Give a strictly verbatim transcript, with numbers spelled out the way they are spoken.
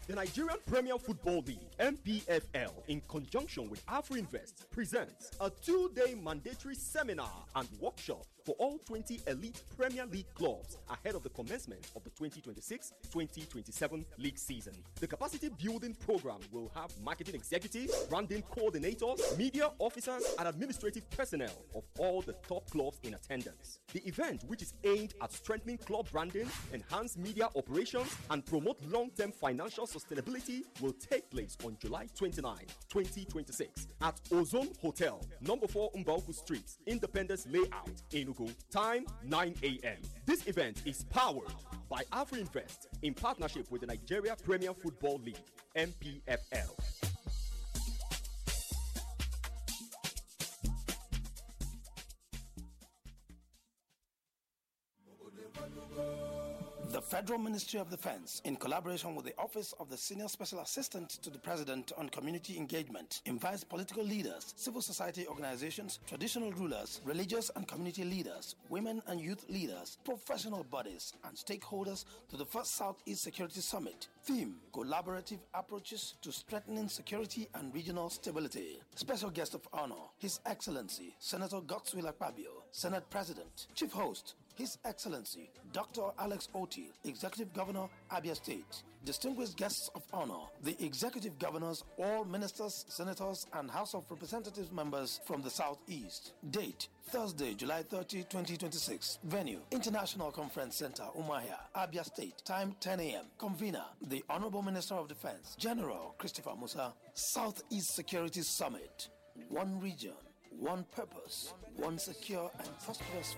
The Nigerian Premier Football League, N P F L, in conjunction with AfroInvest, presents a two-day mandatory seminar and workshop for all twenty elite Premier League clubs ahead of the commencement of the twenty twenty-six twenty twenty-seven league season. The capacity building program will have marketing executives, branding coordinators, media officers, and administrative personnel of all the top clubs in attendance. The event, which is aimed at strengthening club branding, enhance media operations, and promote long-term financial sustainability, will take place on July twenty-ninth, twenty twenty-six at Ozone Hotel, number four Mbauku Street, Independence Layout, Enugu. Time nine a.m. This event is powered by AfroInvest in partnership with the Nigeria Premier Football League, N P F L. The Federal Ministry of Defense, in collaboration with the Office of the Senior Special Assistant to the President on Community Engagement, invites political leaders, civil society organizations, traditional rulers, religious and community leaders, women and youth leaders, professional bodies, and stakeholders to the first Southeast Security Summit. Theme: Collaborative Approaches to Strengthening Security and Regional Stability. Special guest of honor, His Excellency Senator Godswill Akpabio, Senate President. Chief host, His Excellency Doctor Alex Oti, Executive Governor, Abia State. Distinguished guests of honor, the Executive Governors, all ministers, senators, and House of Representatives members from the Southeast. Date: Thursday, July thirtieth, twenty twenty-six. Venue: International Conference Center, Umuahia, Abia State. Time ten a.m. Convener: the Honorable Minister of Defense, General Christopher Musa. Southeast Security Summit. One region, one purpose, one secure and prosperous